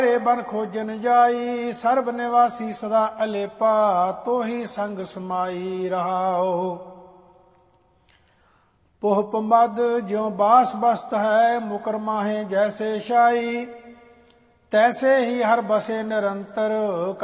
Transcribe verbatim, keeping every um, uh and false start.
ਰੇ ਬਨ ਖੋਜਨ ਜਾਈ, ਸਰਬ ਨਿਵਾਸੀ ਸਦਾ ਅਲੇਪਾ, ਤੋਹੀ ਸੰਗ ਸਮਾਈ ਰਹਾਓ। ਪੋਹ ਪਮਦ ਜਿਉ ਬਾਸ ਬਸਤ ਹੈ, ਮੁਕਰ ਮਾਹੇ ਜੈਸੇ ਸ਼ਾਈ, ਤੈਸੇ ਹੀ ਹਰ ਬਸੇ ਨਿਰੰਤਰ।